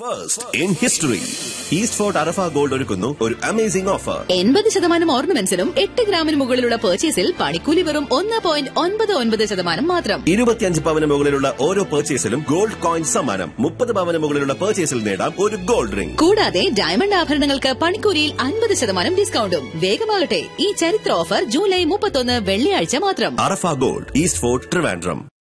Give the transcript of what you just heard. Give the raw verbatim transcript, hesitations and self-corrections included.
First in history east fort Arafah gold ഒരുക്കുന്നു ഒരു amazing offer. എൺപത് ശതമാനം ഓർണമെന്റ്സിനും എട്ട് ഗ്രാമിന് മുകളിലുള്ള പർച്ചേസിൽ പണിക്കൂലി വെറും ഒന്ന് പോയിന്റ് ഒൻപത് ഒൻപത് ശതമാനം മാത്രം. ഇരുപത്തിയഞ്ച് പവന് മുകളിലുള്ള ഓരോ പർച്ചേസിലും ഗോൾഡ് കോയിൻ സമ്മാനം. മുപ്പത് പവന് മുകളിലുള്ള പർച്ചേസിൽ നേടാം ഒരു ഗോൾഡ് റിംഗ്. കൂടാതെ ഡയമണ്ട് ആഭരണങ്ങൾക്ക് പണിക്കൂലിയിൽ അൻപത് ശതമാനം ഡിസ്കൌണ്ടും. വേഗമാകട്ടെ, ഈ ചരിത്ര ഓഫർ ജൂലൈ മുപ്പത്തൊന്ന് വെള്ളിയാഴ്ച മാത്രം. അറഫ ഗോൾഡ്, ഈസ്റ്റ് ഫോർട്ട്, ട്രിവാൻഡ്രം.